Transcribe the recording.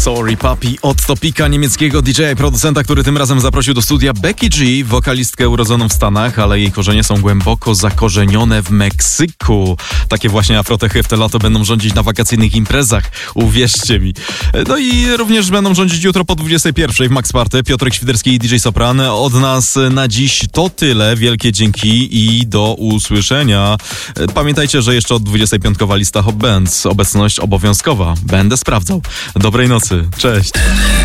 Sorry Papi od Topika, niemieckiego DJ-a i producenta, który tym razem zaprosił do studia Becky G, wokalistkę urodzoną w Stanach, ale jej korzenie są głęboko zakorzenione w Meksyku. Takie właśnie afrotechy w te lato będą rządzić na wakacyjnych imprezach, uwierzcie mi. No i również będą rządzić jutro po 21 w Max Party. Piotrek Świderski i DJ Sopran. Od nas na dziś to tyle. Wielkie dzięki i do usłyszenia. Pamiętajcie, że jeszcze od 25 lista Hot Bands. Obecność obowiązkowa. Będę sprawdzał. Dobrej nocy. Cześć.